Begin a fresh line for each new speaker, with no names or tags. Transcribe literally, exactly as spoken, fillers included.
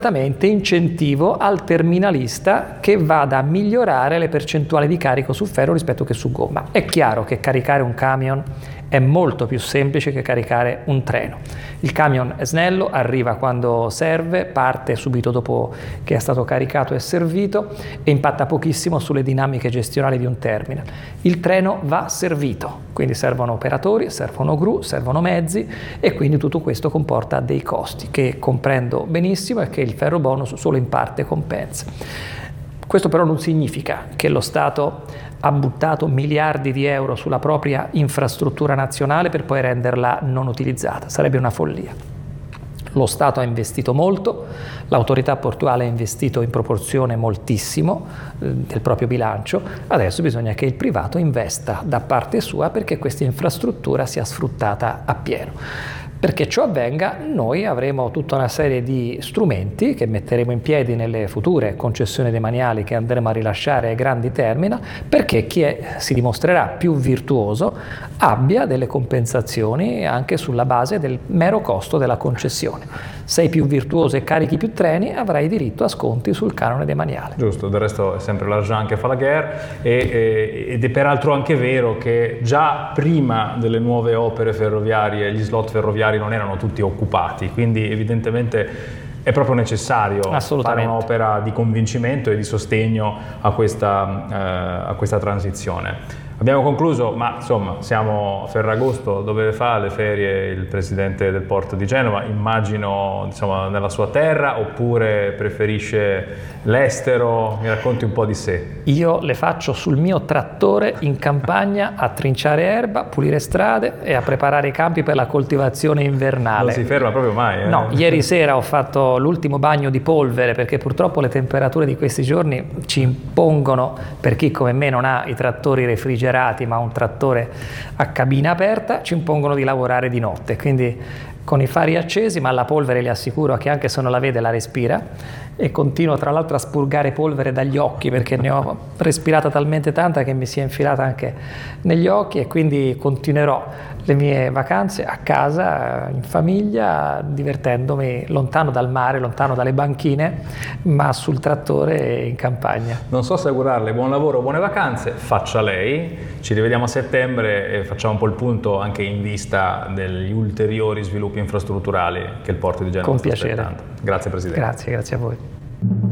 incentivo al terminalista che vada a migliorare le percentuali di carico su ferro rispetto che su gomma. È chiaro che caricare un camion è molto più semplice che caricare un treno. Il camion è snello, arriva quando serve, parte subito dopo che è stato caricato e servito e impatta pochissimo sulle dinamiche gestionali di un terminal. Il treno va servito, quindi servono operatori, servono gru, servono mezzi e quindi tutto questo comporta dei costi che comprendo benissimo e che il ferro bonus solo in parte compensa. Questo però non significa che lo Stato ha buttato miliardi di euro sulla propria infrastruttura nazionale per poi renderla non utilizzata, sarebbe una follia. Lo Stato ha investito molto, l'autorità portuale ha investito in proporzione moltissimo eh, del proprio bilancio, adesso bisogna che il privato investa da parte sua perché questa infrastruttura sia sfruttata appieno. Perché ciò avvenga, noi avremo tutta una serie di strumenti che metteremo in piedi nelle future concessioni demaniali che andremo a rilasciare ai grandi terminal, perché chi è, si dimostrerà più virtuoso abbia delle compensazioni anche sulla base del mero costo della concessione. Sei più virtuoso e carichi più treni, avrai diritto a sconti sul canone demaniale.
Giusto, del resto è sempre l'argent che fa la guerra e, e, ed è peraltro anche vero che già prima delle nuove opere ferroviarie gli slot ferroviari non erano tutti occupati, quindi evidentemente è proprio necessario fare un'opera di convincimento e di sostegno a questa, eh, a questa transizione. Abbiamo concluso, ma insomma siamo a Ferragosto, dove fa le ferie il presidente del porto di Genova? Immagino insomma nella sua terra, oppure preferisce l'estero? Mi racconti un po' di sé.
Io le faccio sul mio trattore in campagna a trinciare erba, pulire strade e a preparare i campi per la coltivazione invernale.
Non si ferma proprio mai, eh?
No, ieri sera ho fatto l'ultimo bagno di polvere perché purtroppo le temperature di questi giorni ci impongono, per chi come me non ha i trattori refrigerati ma un trattore a cabina aperta, ci impongono di lavorare di notte, quindi con i fari accesi, ma la polvere le assicuro che anche se non la vede la respira, e continuo tra l'altro a spurgare polvere dagli occhi perché ne ho respirata talmente tanta che mi si è infilata anche negli occhi, e quindi continuerò le mie vacanze a casa, in famiglia, divertendomi lontano dal mare, lontano dalle banchine, ma sul trattore in campagna.
Non so se augurarle buon lavoro, buone vacanze, faccia lei. Ci rivediamo a settembre e facciamo un po' il punto anche in vista degli ulteriori sviluppi infrastrutturali che il porto di Genova
Con
sta
piacere.
aspettando. Grazie Presidente.
Grazie, grazie a voi.